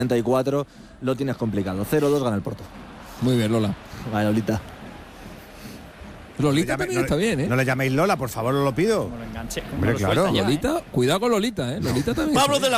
34 lo tienes complicado. 0-2 gana el Porto. Muy bien, Lola. Vale, Lolita. Lolita también está bien, ¿eh? No le llaméis Lola, por favor, os lo pido. Como lo enganche. Hombre, claro. Lolita, cuidado con Lolita, ¿eh? Lolita también. Pablo de la